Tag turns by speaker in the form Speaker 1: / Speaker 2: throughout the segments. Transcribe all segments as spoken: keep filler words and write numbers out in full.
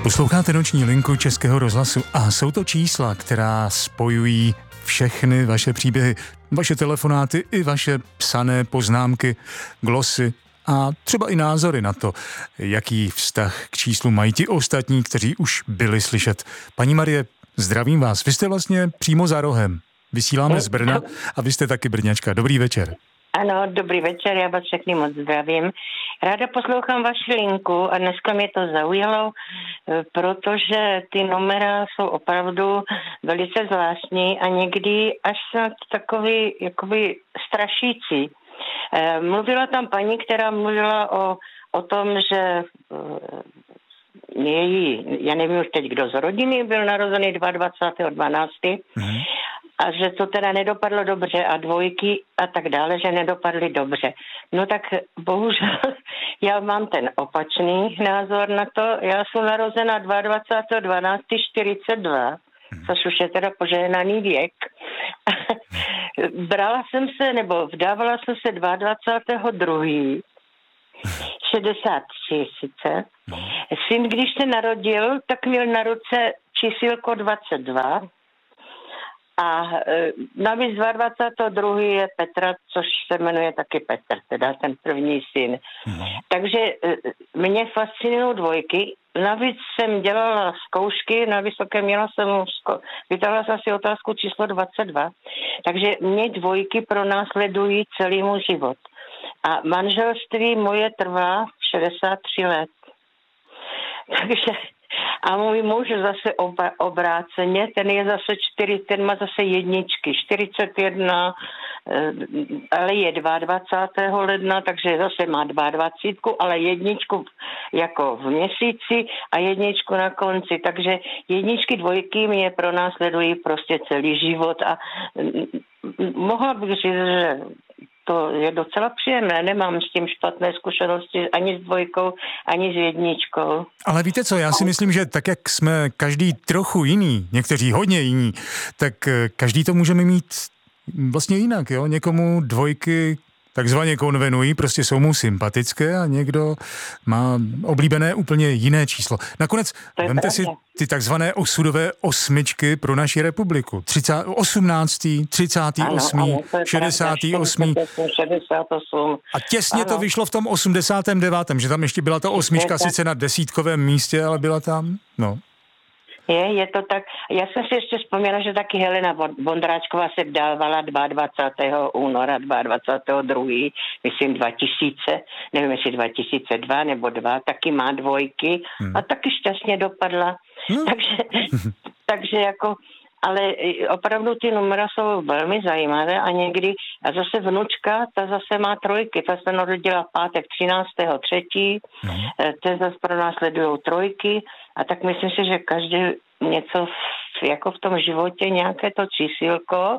Speaker 1: Posloucháte Noční linku Českého rozhlasu a jsou to čísla, která spojují všechny vaše příběhy, vaše telefonáty i vaše psané poznámky, glosy a třeba i názory na to, jaký vztah k číslu mají ti ostatní, kteří už byli slyšet. Paní Marie, zdravím vás. Vy jste vlastně přímo za rohem. Vysíláme z Brna a vy jste taky Brňačka. Dobrý večer.
Speaker 2: Ano, dobrý večer, já vás všechny moc zdravím. Ráda poslouchám vaši linku a dneska mě to zaujalo, protože ty numera jsou opravdu velice zvláštní a někdy až snad takový jakoby strašící. Mluvila tam paní, která mluvila o, o tom, že její, já nevím už teď, kdo z rodiny byl narozený dvacátého druhého dvanáctého Mm. a že to teda nedopadlo dobře a dvojky a tak dále, že nedopadly dobře. No tak bohužel já mám ten opačný názor na to. Já jsem narozena dvacátého druhého dvanáctého čtyřicet dva, což už je teda požehnaný věk. Brala jsem se, nebo vdávala jsem se dvacátého druhého šedesát tři sice. Syn, když se narodil, tak měl na ruce čísílko dvacet dva. A navíc dvacátého druhého je Petra, což se jmenuje taky Petr, teda ten první syn. Mm. Takže mě fascinují dvojky. Navíc jsem dělala zkoušky, na vysoké měla jsem, zko... vytáhla jsem si otázku číslo dvacet dva. Takže mě dvojky pronásledují celý můj život. A manželství moje trvá šedesát tři let. Takže a můj muž zase oba, obráceně, ten je zase čtyři, ten má zase jedničky, čtyřicet jedna, ale je dvacátého druhého ledna, takže zase má dvacet dva, ale jedničku jako v měsíci a jedničku na konci, takže jedničky, dvojky mě pronásledují prostě celý život a mohla bych říct, že to je docela příjemné, nemám s tím špatné zkušenosti ani s dvojkou, ani s jedničkou.
Speaker 1: Ale víte co, já si myslím, že tak, jak jsme každý trochu jiný, někteří hodně jiní, tak každý to můžeme mít vlastně jinak, jo? Někomu dvojky takzvaně konvenují, prostě jsou mu sympatické a někdo má oblíbené úplně jiné číslo. Nakonec vemte si ty takzvané osudové osmičky pro naši republiku. třicátý osmnáctý třicátý osmý šedesátý osmý
Speaker 2: šedesát osm
Speaker 1: A těsně ano. To vyšlo v tom osmdesátém devátém že tam ještě byla ta osmička, sice na desítkovém místě, ale byla tam, no.
Speaker 2: Je, je to tak. Já jsem si ještě vzpomněla, že taky Helena Vondráčková se vdávala dvacátého druhého února dvacátého druhého myslím dva tisíce, nevím jestli dva tisíce dva nebo dva, taky má dvojky hmm. a taky šťastně dopadla. Hmm. Takže, takže jako, ale opravdu ty numera jsou velmi zajímavé a někdy, a zase vnučka, ta zase má trojky, ta se narodila v pátek třináctého třetího Hmm. Te zase pro nás sledujou trojky a tak myslím si, že každý něco v, jako v tom životě, nějaké to čísílko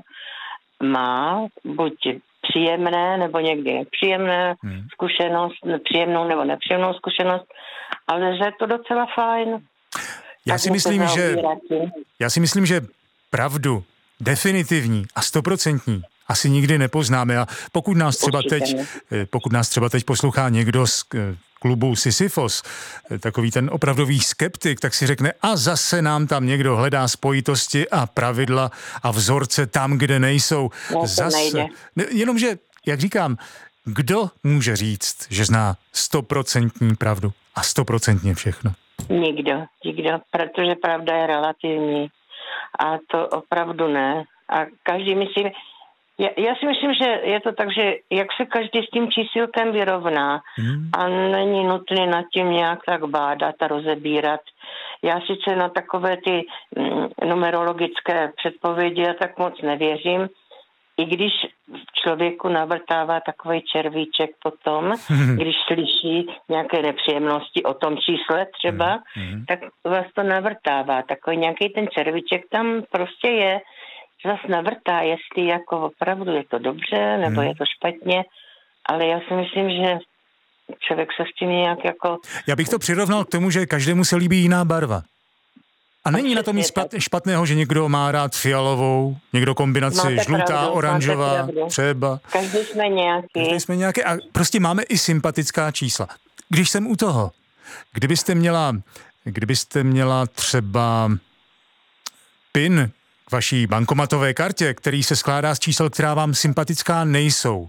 Speaker 2: má, buď příjemné, nebo někdy nepříjemné hmm. zkušenost, příjemnou nebo nepříjemnou zkušenost, ale že je to docela fajn.
Speaker 1: Já si myslím, že já si myslím, že pravdu definitivní a stoprocentní asi nikdy nepoznáme a pokud nás třeba teď, pokud nás třeba teď poslouchá někdo z klubu Sisyfos, takový ten opravdový skeptik, tak si řekne, a zase nám tam někdo hledá spojitosti a pravidla a vzorce tam, kde nejsou.
Speaker 2: No,
Speaker 1: zase. Jenomže, jak říkám, kdo může říct, že zná stoprocentní pravdu a stoprocentně všechno?
Speaker 2: Nikdo, nikdo, protože pravda je relativní a to opravdu ne. A každý myslím, já, já si myslím, že je to tak, že jak se každý s tím čísílkem vyrovná hmm. a není nutné nad tím nějak tak bádat a rozebírat. Já sice na takové ty mm, numerologické předpovědi a tak moc nevěřím, i když v člověku navrtává takový červíček potom, hmm. když slyší nějaké nepříjemnosti o tom čísle třeba, hmm. tak vás to navrtává. Takový nějaký ten červíček tam prostě je, zas navrtá, jestli jako opravdu je to dobře, nebo hmm. je to špatně, ale já si myslím, že člověk se s tím nějak jako...
Speaker 1: Já bych to přirovnal k tomu, že každému se líbí jiná barva. A není na tom nic špatného, že někdo má rád fialovou, někdo kombinaci máte žlutá, pravdu, oranžová, třeba.
Speaker 2: Každý jsme nějaký.
Speaker 1: Každý jsme nějaký. A prostě máme i sympatická čísla. Když jsem u toho, kdybyste měla kdybyste měla třeba PIN k vaší bankomatové kartě, který se skládá z čísel, která vám sympatická nejsou,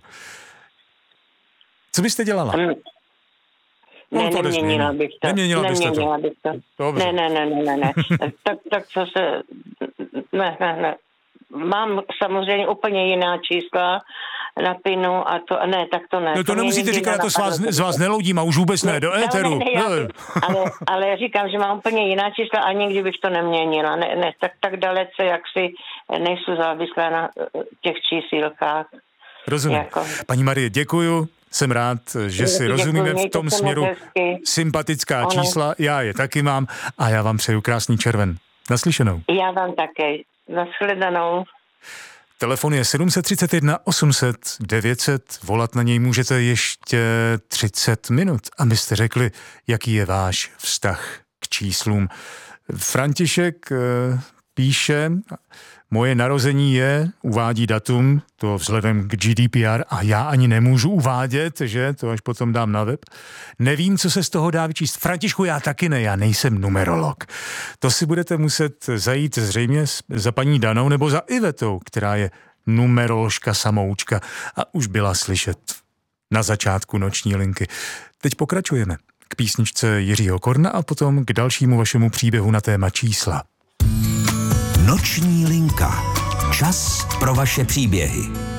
Speaker 1: co byste dělala?
Speaker 2: Hmm. Ne,
Speaker 1: no,
Speaker 2: neměnila bych to.
Speaker 1: Neměnila,
Speaker 2: neměnila
Speaker 1: bych
Speaker 2: to.
Speaker 1: Dobře.
Speaker 2: Ne, ne, ne, ne, ne, ne. tak, tak co se... Ne, ne, ne. Mám samozřejmě úplně jiná čísla na PINu a to... Ne, tak to ne.
Speaker 1: No to,
Speaker 2: to
Speaker 1: nemusíte říkat, to z vás, z vás neloudím a už vůbec ne, ne do éteru.
Speaker 2: Ne, ne, já, ale, ale já říkám, že mám úplně jiná čísla a nikdy bych to neměnila. Ne, ne, tak, tak dalece, jak si nejsou závislá na těch čísílkách.
Speaker 1: Rozumím. Jako. Paní Marie, děkuju. Jsem rád, že si děkuji, rozumíme v tom směru. Sympatická ano. čísla, já je taky mám a já vám přeju krásný červen. Naslyšenou.
Speaker 2: Já vám také. Nashledanou.
Speaker 1: Telefon je sedm tři jedna osm set devět set. Volat na něj můžete ještě třicet minut, abyste řekli, jaký je váš vztah k číslům. František píše... Moje narození je, uvádí datum, to vzhledem k G D P R a já ani nemůžu uvádět, že to až potom dám na web. Nevím, co se z toho dá vyčíst. Františku, já taky ne, já nejsem numerolog. To si budete muset zajít zřejmě za paní Danou nebo za Ivetou, která je numeroložka samoučka a už byla slyšet na začátku noční linky. Teď pokračujeme k písničce Jiřího Korna a potom k dalšímu vašemu příběhu na téma čísla.
Speaker 3: Noční linka. Čas pro vaše příběhy.